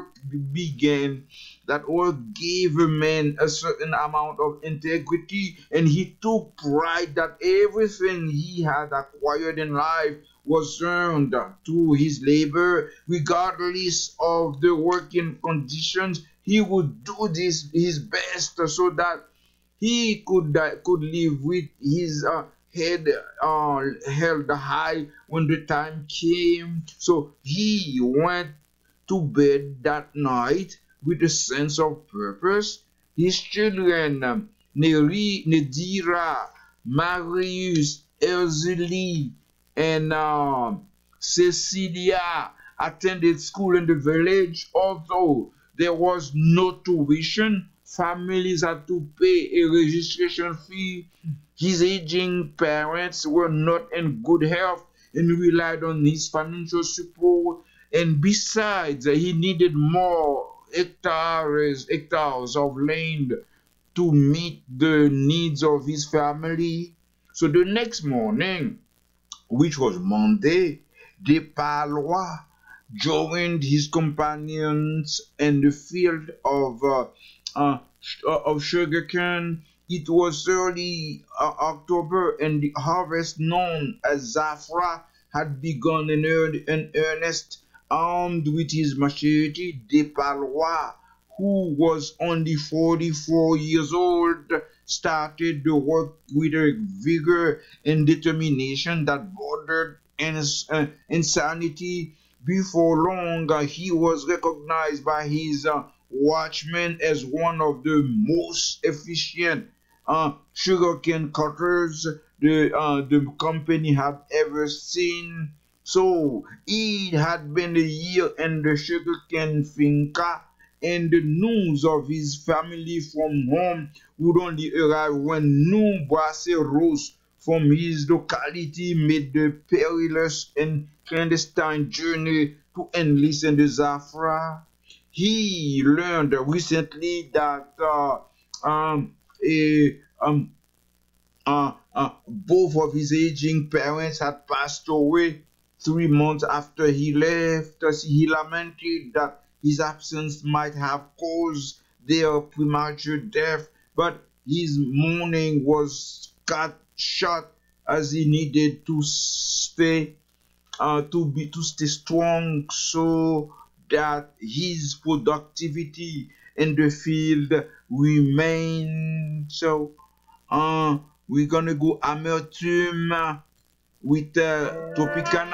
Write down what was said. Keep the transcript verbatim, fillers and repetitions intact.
work began, that work gave a man a certain amount of integrity, and he took pride that everything he had acquired in life was earned through his labor, regardless of the working conditions. He would do this his best so that he could uh, could live with his uh, head uh, held high when the time came. So he went to bed that night with a sense of purpose. His children, um, Neri, Nedira, Marius, Erzili, and um, Cecilia attended school in the village. Although there was no tuition, families had to pay a registration fee. His aging parents were not in good health and relied on his financial support. And besides, he needed more hectares, hectares of land to meet the needs of his family. So the next morning, which was Monday, Depalois joined his companions in the field of uh, uh, of sugarcane. It was early uh, October, and the harvest known as Zafra had begun in, ear- in earnest. Armed with his machete, Depalois, who was only forty-four years old, started the work with a vigor and determination that bordered ins- uh, insanity. Before long, uh, he was recognized by his uh, watchmen as one of the most efficient uh, sugarcane cutters the, uh, the company had ever seen. So it had been a year in the sugarcane finca, and the news of his family from home would only arrive when new braceros from his locality made the perilous and clandestine journey to enlist in the Zafra. He learned recently that uh, um, a, um, uh, uh, both of his aging parents had passed away three months after he left. As he lamented that his absence might have caused their premature death, but his mourning was cut short as he needed to stay uh, to be to stay strong so that his productivity in the field remained. So uh, we're gonna go amertume with uh, Tropicana.